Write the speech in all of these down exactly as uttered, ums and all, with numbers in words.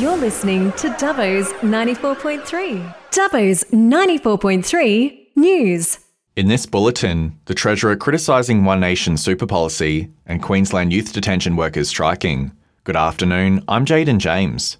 You're listening to Dubbo's ninety-four point three. Dubbo's ninety-four point three News. In this bulletin, the Treasurer criticising One Nation super policy and Queensland youth detention workers striking. Good afternoon, I'm Jaden James.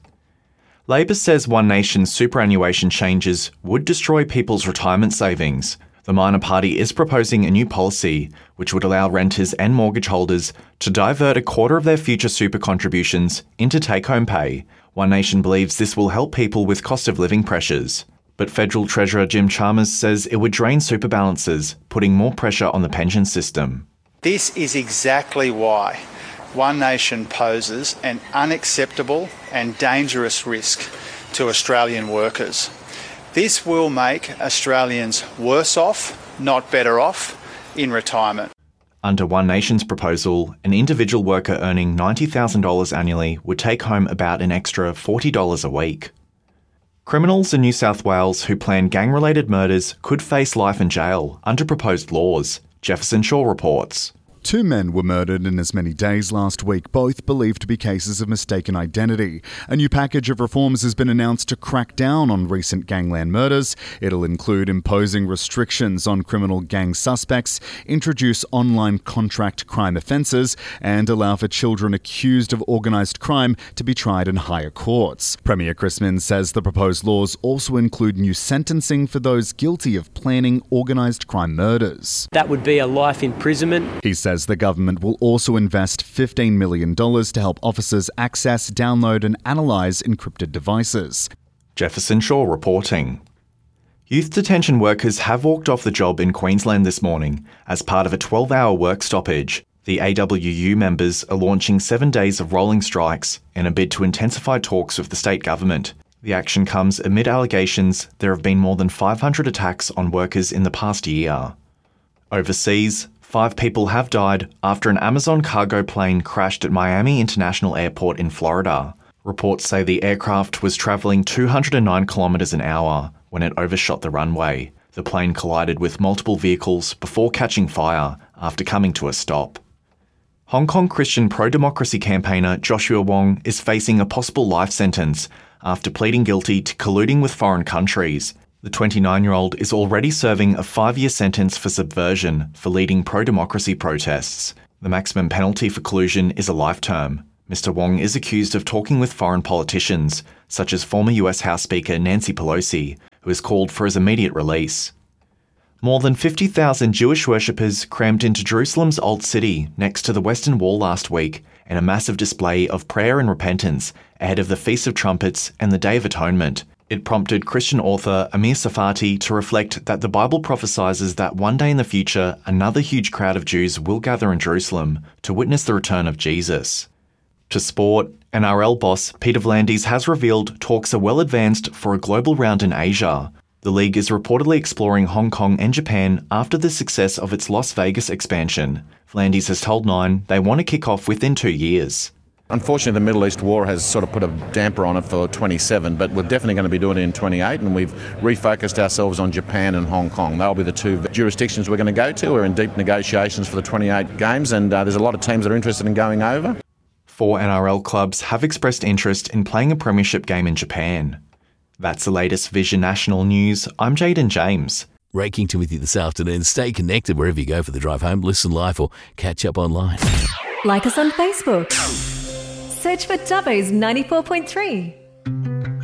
Labor says One Nation's superannuation changes would destroy people's retirement savings. The minor party is proposing a new policy which would allow renters and mortgage holders to divert a quarter of their future super contributions into take-home pay. One Nation believes this will help people with cost of living pressures. But Federal Treasurer Jim Chalmers says it would drain super balances, putting more pressure on the pension system. This is exactly why One Nation poses an unacceptable and dangerous risk to Australian workers. This will make Australians worse off, not better off, in retirement. Under One Nation's proposal, an individual worker earning ninety thousand dollars annually would take home about an extra forty dollars a week. Criminals in New South Wales who plan gang-related murders could face life in jail under proposed laws. Jefferson Shaw reports. Two men were murdered in as many days last week, both believed to be cases of mistaken identity. A new package of reforms has been announced to crack down on recent gangland murders. It'll include imposing restrictions on criminal gang suspects, introduce online contract crime offences, and allow for children accused of organised crime to be tried in higher courts. Premier Chris Minns says the proposed laws also include new sentencing for those guilty of planning organised crime murders. That would be a life imprisonment. He says the government will also invest fifteen million dollars to help officers access, download and analyse encrypted devices. Jefferson Shaw reporting. Youth detention workers have walked off the job in Queensland this morning as part of a twelve-hour work stoppage. The A W U members are launching seven days of rolling strikes in a bid to intensify talks with the state government. The action comes amid allegations there have been more than five hundred attacks on workers in the past year. Overseas, five people have died after an Amazon cargo plane crashed at Miami International Airport in Florida. Reports say the aircraft was travelling two hundred nine kilometres an hour when it overshot the runway. The plane collided with multiple vehicles before catching fire after coming to a stop. Hong Kong Christian pro-democracy campaigner Joshua Wong is facing a possible life sentence after pleading guilty to colluding with foreign countries. The twenty-nine-year-old is already serving a five-year sentence for subversion for leading pro-democracy protests. The maximum penalty for collusion is a life term. Mister Wong is accused of talking with foreign politicians, such as former U S House Speaker Nancy Pelosi, who has called for his immediate release. More than fifty thousand Jewish worshippers crammed into Jerusalem's Old City next to the Western Wall last week in a massive display of prayer and repentance ahead of the Feast of Trumpets and the Day of Atonement. It prompted Christian author Amir Safati to reflect that the Bible prophesies that one day in the future, another huge crowd of Jews will gather in Jerusalem to witness the return of Jesus. To sport, N R L boss Peter V'landys has revealed talks are well advanced for a global round in Asia. The league is reportedly exploring Hong Kong and Japan after the success of its Las Vegas expansion. V'landys has told Nine they want to kick off within two years. Unfortunately, the Middle East war has sort of put a damper on it for twenty-seven, but we're definitely going to be doing it in twenty-eight, and we've refocused ourselves on Japan and Hong Kong. They'll be the two jurisdictions we're going to go to. We're in deep negotiations for the twenty-eight games, and uh, there's a lot of teams that are interested in going over. Four N R L clubs have expressed interest in playing a premiership game in Japan. That's the latest Vision National News. I'm Jaden James. Ray Kington with you this afternoon. Stay connected wherever you go for the drive home. Listen live or catch up online. Like us on Facebook. Search for Dubbo's ninety-four point three.